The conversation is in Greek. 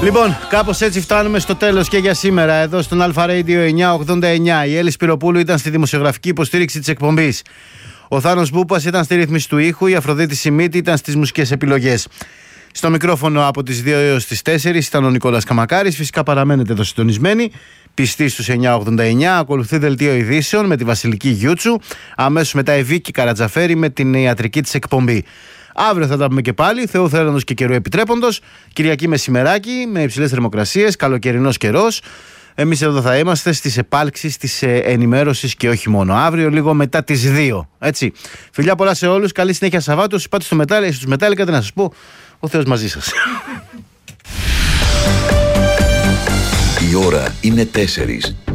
Λοιπόν, κάπως έτσι φτάνουμε στο τέλος και για σήμερα εδώ στον Αλφα Radio 989. Η Έλλη Σπυροπούλου ήταν στη δημοσιογραφική υποστήριξη της εκπομπής. Ο Θάνος Μπούπας ήταν στη ρύθμιση του ήχου. Η Αφροδίτη Σιμίτη ήταν στις μουσικές επιλογές. Στο μικρόφωνο από τις 2 έως τις 4 ήταν ο Νικόλας Καμακάρης. Φυσικά παραμένετε εδώ συντονισμένοι. Πιστοί στους 989. Ακολουθεί δελτίο ειδήσεων με τη Βασιλική Γιούτσου. Αμέσως μετά η Βίκη Καρατζαφέρη με την ιατρική της εκπομπή. Αύριο θα τα πούμε και πάλι, Θεού θέλοντος και καιρού επιτρέποντος. Κυριακή μεσημεράκι με υψηλές θερμοκρασίες, καλοκαιρινός καιρός. Εμείς εδώ θα είμαστε στις επάλξεις της ενημέρωσης και όχι μόνο. Αύριο λίγο μετά τις 2. Έτσι. Φιλιά πολλά σε όλους. Καλή συνέχεια Σαββάτου. Όσοι πάτε στους Μετάλλικα, να σας πω, ο Θεός μαζί σας. Η ώρα είναι 4.